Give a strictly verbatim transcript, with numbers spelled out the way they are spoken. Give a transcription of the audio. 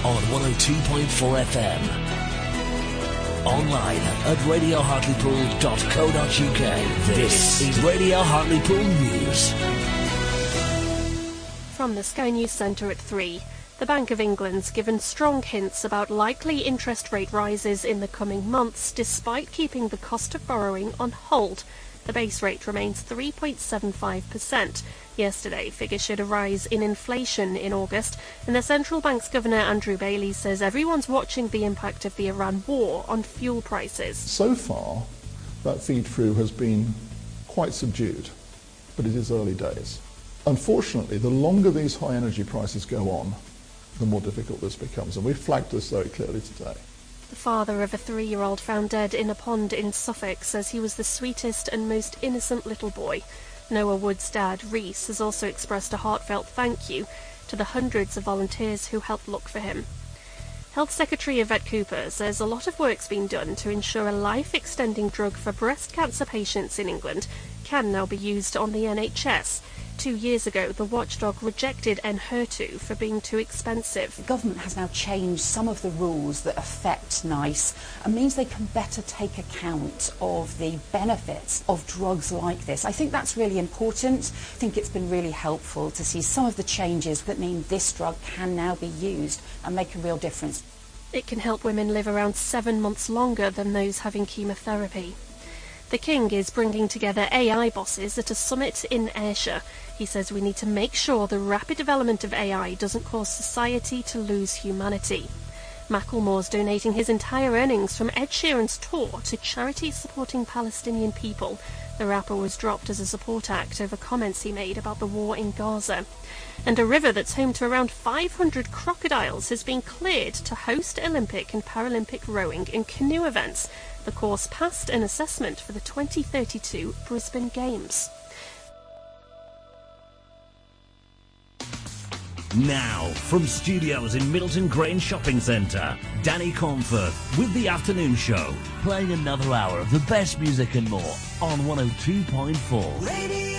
on one oh two point four F M. Online at radio hartlepool dot co dot uk. This is Radio Hartlepool News. From the Sky News Centre at three. The Bank of England's given strong hints about likely interest rate rises in the coming months, despite keeping the cost of borrowing on hold. The base rate remains three point seven five percent. Yesterday, figures showed a rise in inflation in August, and the central bank's governor Andrew Bailey says everyone's watching the impact of the Iran war on fuel prices. So far, that feed-through has been quite subdued, but it is early days. Unfortunately, the longer these high energy prices go on, the more difficult this becomes, and we've flagged this very clearly today. The father of a three-year-old found dead in a pond in Suffolk says he was the sweetest and most innocent little boy. Noah Wood's dad, Reese, has also expressed a heartfelt thank you to the hundreds of volunteers who helped look for him. Health Secretary Yvette Cooper says a lot of work's been done to ensure a life-extending drug for breast cancer patients in England can now be used on the N H S. Two years ago, the watchdog rejected Enhertu for being too expensive. The government has now changed some of the rules that affect NICE and means they can better take account of the benefits of drugs like this. I think that's really important. I think it's been really helpful to see some of the changes that mean this drug can now be used and make a real difference. It can help women live around seven months longer than those having chemotherapy. The King is bringing together A I bosses at a summit in Ayrshire. He says we need to make sure the rapid development of A I doesn't cause society to lose humanity. Macklemore's donating his entire earnings from Ed Sheeran's tour to charities supporting Palestinian people. The rapper was dropped as a support act over comments he made about the war in Gaza. And a river that's home to around five hundred crocodiles has been cleared to host Olympic and Paralympic rowing and canoe events. The course passed an assessment for the twenty thirty-two Brisbane Games. Now, from studios in Middleton Grange Shopping Centre, Danny Cornforth with The Afternoon Show, playing another hour of the best music and more on one oh two point four. Radio